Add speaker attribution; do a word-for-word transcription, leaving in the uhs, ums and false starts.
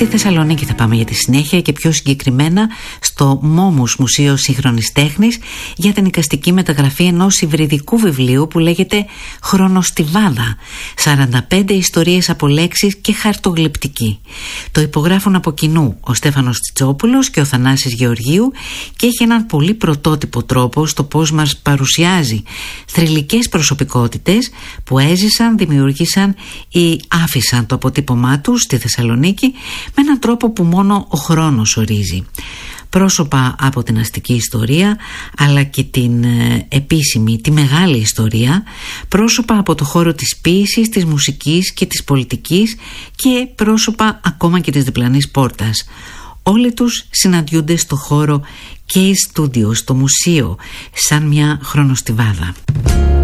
Speaker 1: Στη Θεσσαλονίκη θα πάμε για τη συνέχεια και πιο συγκεκριμένα στο Μόμους Μουσείο Σύγχρονης Τέχνης για την εικαστική μεταγραφή ενός υβριδικού βιβλίου που λέγεται Χρονοστιβάδα, σαράντα πέντε ιστορίες από λέξεις και χαρτογλυπτική. Το υπογράφουν από κοινού ο Στέφανος Τσιτσόπουλος και ο Θανάσης Γεωργίου και έχει έναν πολύ πρωτότυπο τρόπο στο πώς μας παρουσιάζει θρυλικές προσωπικότητες που έζησαν, δημιούργησαν ή άφησαν το αποτύπωμά τους στη Θεσσαλονίκη με έναν τρόπο που μόνο ο χρόνος ορίζει. Πρόσωπα από την αστική ιστορία αλλά και την ε, επίσημη, τη μεγάλη ιστορία, πρόσωπα από το χώρο της ποίησης, της μουσικής και της πολιτικής και πρόσωπα ακόμα και της διπλανής πόρτας. Όλοι τους συναντιούνται στο χώρο Case Studio, στο μουσείο, σαν μια χρονοστιβάδα.